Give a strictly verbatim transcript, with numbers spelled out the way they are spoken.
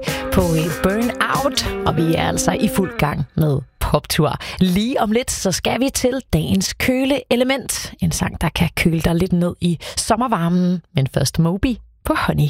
på Burnout, og vi er altså i fuld gang med poptur. Lige om lidt, så skal vi til dagens køleelement. En sang, der kan køle dig lidt ned i sommervarmen, men først Moby på Honey.